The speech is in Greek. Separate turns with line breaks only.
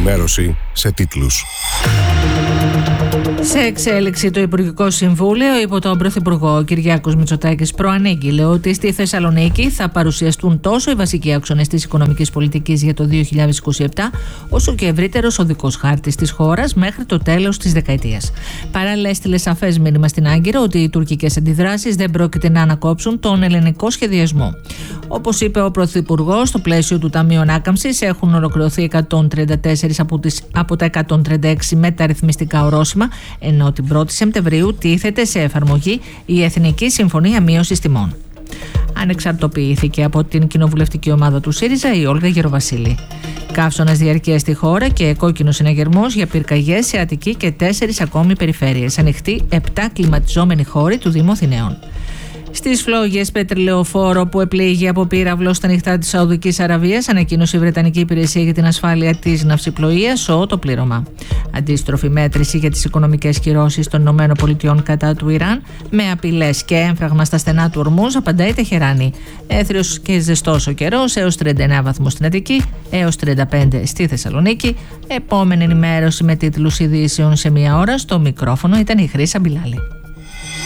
ενημέρωση σε τίτλους.
Σε εξέλιξη το Υπουργικό Συμβούλιο, υπό τον Πρωθυπουργό ο Κυριάκος Μητσοτάκης προανήγγειλε ότι στη Θεσσαλονίκη θα παρουσιαστούν τόσο οι βασικοί άξονες της οικονομικής πολιτικής για το 2027, όσο και ευρύτερος οδικός χάρτης της χώρας μέχρι το τέλος της δεκαετίας. Παράλληλα, έστειλε σαφές μήνυμα στην Άγκυρα ότι οι τουρκικές αντιδράσεις δεν πρόκειται να ανακόψουν τον ελληνικό σχεδιασμό. Όπως είπε ο Πρωθυπουργός, στο πλαίσιο του Ταμείου Ανάκαμψης έχουν ολοκληρωθεί 134 από τα 136 μεταρρυθμιστικά ορόσημα, ενώ την 1η Σεπτεμβρίου τίθεται σε εφαρμογή η Εθνική Συμφωνία Μείωσης Τιμών. Ανεξαρτοποιήθηκε από την κοινοβουλευτική ομάδα του ΣΥΡΙΖΑ η Όλγα Γεροβασίλη. Καύσωνας διαρκείας στη χώρα και κόκκινος συναγερμός για πυρκαγιές σε Αττική και 4 ακόμη περιφέρειες. Ανοιχτοί 7 κλιματιζόμενοι χώροι του Δήμου Αθηναίων. Στις φλόγες πετρελαιοφόρο που επλήγει από πύραυλο στα νυχτά της Σαουδικής Αραβίας, ανακοίνωσε η Βρετανική Υπηρεσία για την Ασφάλεια της Ναυσιπλοείας το πλήρωμα. Αντίστροφη μέτρηση για τις οικονομικές κυρώσεις των ΗΠΑ κατά του Ιράν, με απειλές και έμφραγμα στα στενά του Ορμούζ, απαντάει η Τεχεράνη. Έθριος και ζεστός ο καιρός, έως 39 βαθμούς στην Αττική, έως 35 στη Θεσσαλονίκη. Επόμενη ενημέρωση με τίτλους ειδήσεων σε 1 ώρα. Στο μικρόφωνο ήταν η Χρύσα Μπιλάλη.